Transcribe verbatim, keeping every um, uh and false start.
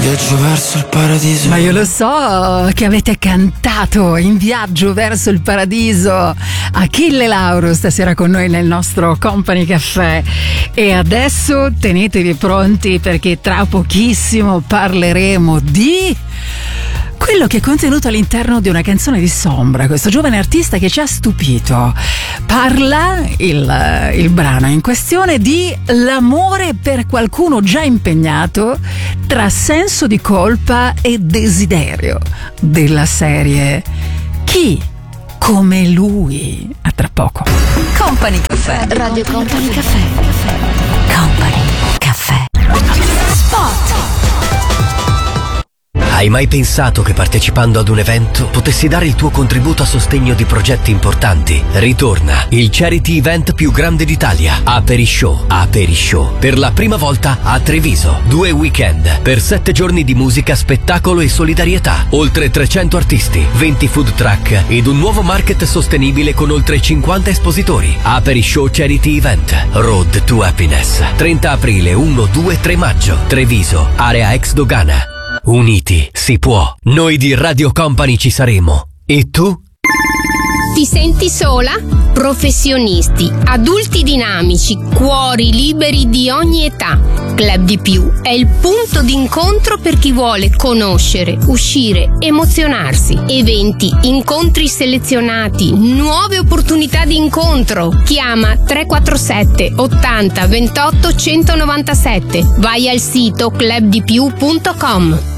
viaggio verso il paradiso. Ma io lo so che avete cantato In viaggio verso il paradiso. Achille Lauro stasera con noi nel nostro Company Café. E adesso tenetevi pronti perché tra pochissimo parleremo di quello che è contenuto all'interno di una canzone di Sombra, questo giovane artista che ci ha stupito. Parla il, il brano in questione di l'amore per qualcuno già impegnato, tra senso di colpa e desiderio, della serie Chi come lui. A tra poco. Company Café. Radio Company Café. Company Café. Spot. Hai mai pensato che partecipando ad un evento potessi dare il tuo contributo a sostegno di progetti importanti? Ritorna il charity event più grande d'Italia, Aperishow. Aperishow, per la prima volta a Treviso. Due weekend per sette giorni di musica, spettacolo e solidarietà. Oltre trecento artisti, venti food truck ed un nuovo market sostenibile con oltre cinquanta espositori. Aperishow Charity Event, Road to Happiness. trenta aprile, uno, due, tre maggio. Treviso, area ex Dogana. Uniti si può. Noi di Radio Company ci saremo. E tu? Ti senti sola? Professionisti, adulti dinamici, cuori liberi di ogni età. Club di Più è il punto d'incontro per chi vuole conoscere, uscire, emozionarsi. Eventi, incontri selezionati, nuove opportunità di incontro. Chiama tre quattro sette ottanta ventotto centonovantasette. Vai al sito club di più punto com.